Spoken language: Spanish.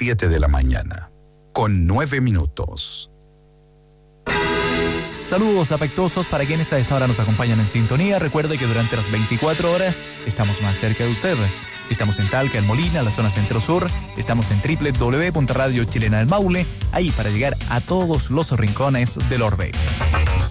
7 de la mañana, con 9 minutos. Saludos afectuosos para quienes a esta hora nos acompañan en sintonía. Recuerde que durante las 24 horas estamos más cerca de usted. Estamos en Talca, en Molina, la zona centro-sur. Estamos en www.radiochilena del Maule, ahí para llegar a todos los rincones del orbe.